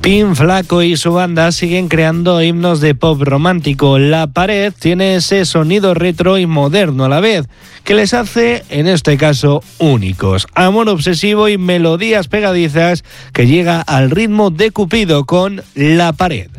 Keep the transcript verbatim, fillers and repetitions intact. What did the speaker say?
Pin Flaco y su banda siguen creando himnos de pop romántico. La Pared tiene ese sonido retro y moderno a la vez, que les hace, en este caso, únicos. Amor obsesivo y melodías pegadizas que llega al ritmo de Cupido con La Pared.